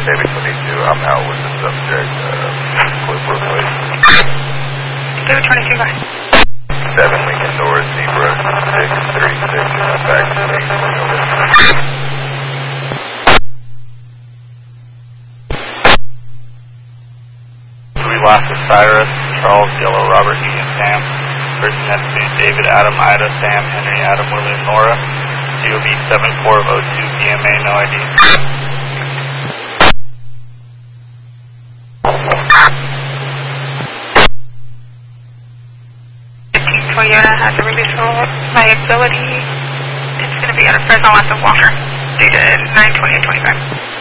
David 22, I'm out with the subject, Clipper Place. David 22, go ahead. 7 Lincoln Doors, Zebra 636, back to 820. Louis Lassa, Cyrus, Charles, Yellow, Robert, Egan, Sam, Person Neptune, David, Adam, Ida, Sam, Henry, Adam, William, Nora, COB 7402, PMA, no ID. Toyota has a release for liability. It's going to be on a Fresno West of Walker, dated 9/20/25.